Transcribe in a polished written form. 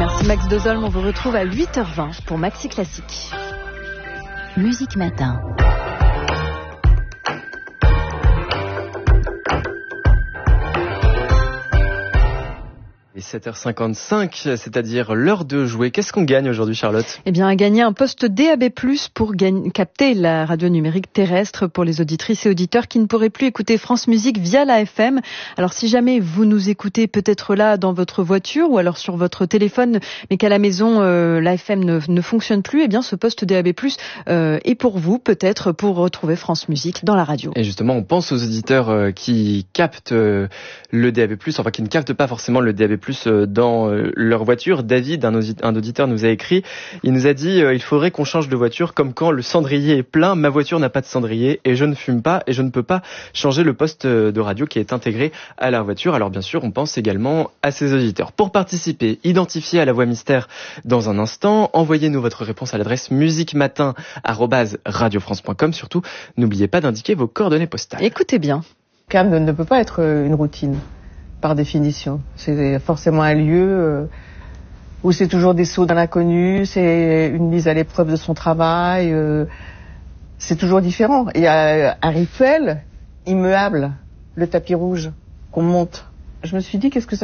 Merci Max Dozolm, on vous retrouve à 8h20 pour Maxi Classique. Musique Matin. Et 7h55, c'est-à-dire l'heure de jouer. Qu'est-ce qu'on gagne aujourd'hui, Charlotte ? Eh bien, gagner un poste DAB+, pour capter la radio numérique terrestre pour les auditrices et auditeurs qui ne pourraient plus écouter France Musique via la FM. Alors, si jamais vous nous écoutez peut-être là dans votre voiture ou alors sur votre téléphone, mais qu'à la maison, la FM ne fonctionne plus, eh bien, ce poste DAB+, est pour vous, peut-être, pour retrouver France Musique dans la radio. Et justement, on pense aux auditeurs qui captent le DAB+, enfin, qui ne captent pas forcément le DAB+, dans leur voiture. David, un auditeur, nous a écrit, il nous a dit il faudrait qu'on change de voiture comme quand le cendrier est plein, ma voiture n'a pas de cendrier et je ne fume pas et je ne peux pas changer le poste de radio qui est intégré à la voiture. Alors bien sûr, on pense également à ces auditeurs. Pour participer, identifiez à la voix mystère dans un instant, envoyez-nous votre réponse à l'adresse musiquematin@radiofrance.com. Surtout, n'oubliez pas d'indiquer vos coordonnées postales. Écoutez bien. CAM ne peut pas être une routine. Par définition. C'est forcément un lieu où c'est toujours des sauts dans l'inconnu, c'est une mise à l'épreuve de son travail, c'est toujours différent. Il y a un rituel immuable, le tapis rouge qu'on monte. Je me suis dit, qu'est-ce que ça